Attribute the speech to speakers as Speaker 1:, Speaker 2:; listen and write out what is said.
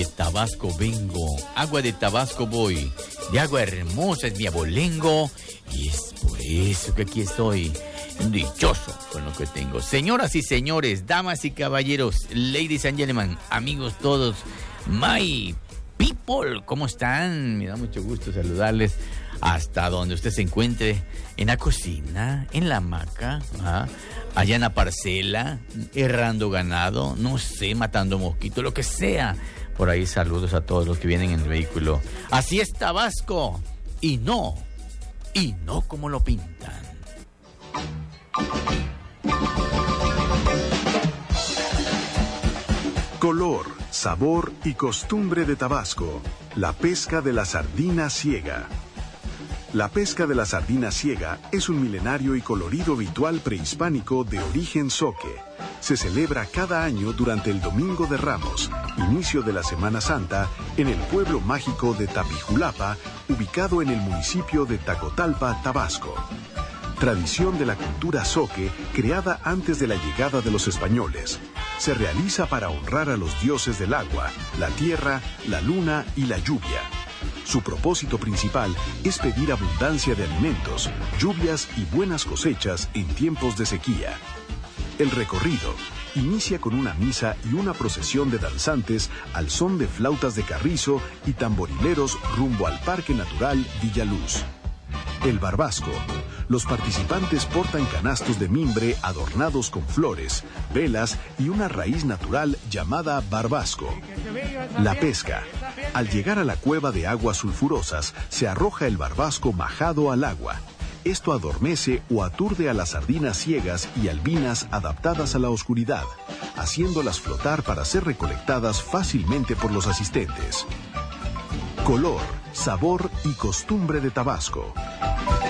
Speaker 1: De Tabasco vengo, agua de Tabasco voy, de agua hermosa es mi abolengo, y es por eso que aquí estoy, dichoso con lo que tengo. Señoras y señores, damas y caballeros, ladies and gentlemen, amigos todos, my people, ¿cómo están? Me da mucho gusto saludarles hasta donde usted se encuentre, en la cocina, en la hamaca, allá en la parcela, errando ganado, no sé, matando mosquitos, lo que sea. Por ahí saludos a todos los que vienen en el vehículo. Así es Tabasco, y no como lo pintan.
Speaker 2: Color, sabor y costumbre de Tabasco. La pesca de la sardina ciega. La pesca de la sardina ciega es un milenario y colorido ritual prehispánico de origen zoque. Se celebra cada año durante el Domingo de Ramos, inicio de la Semana Santa, en el pueblo mágico de Tapijulapa, ubicado en el municipio de Tacotalpa, Tabasco. Tradición de la cultura zoque creada antes de la llegada de los españoles. Se realiza para honrar a los dioses del agua, la tierra, la luna y la lluvia. Su propósito principal es pedir abundancia de alimentos, lluvias y buenas cosechas en tiempos de sequía. El recorrido inicia con una misa y una procesión de danzantes al son de flautas de carrizo y tamborileros rumbo al Parque Natural Villaluz. El barbasco. Los participantes portan canastos de mimbre adornados con flores, velas y una raíz natural llamada barbasco. La pesca. Al llegar a la cueva de aguas sulfurosas, se arroja el barbasco majado al agua. Esto adormece o aturde a las sardinas ciegas y albinas adaptadas a la oscuridad, haciéndolas flotar para ser recolectadas fácilmente por los asistentes. Color, sabor y costumbre de Tabasco.